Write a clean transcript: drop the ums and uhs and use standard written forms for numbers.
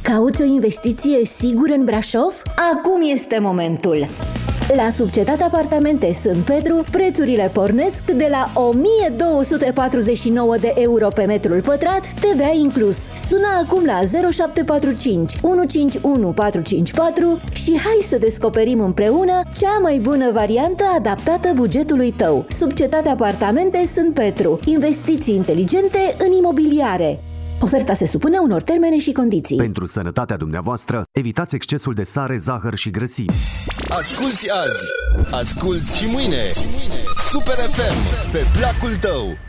Cauți o investiție sigură în Brașov? Acum este momentul! La Subcetat Apartamente Sânt Pedru, prețurile pornesc de la 1249 de euro pe metrul pătrat, TVA inclus. Sună acum la 0745 151 454 și hai să descoperim împreună cea mai bună variantă adaptată bugetului tău. Subcetat Apartamente Sânt Pedru. Investiții inteligente în imobiliare. Oferta se supune unor termene și condiții. Pentru sănătatea dumneavoastră, evitați excesul de sare, zahăr și grăsimi. Asculți azi, asculți și mâine. Super FM, pe placul tău.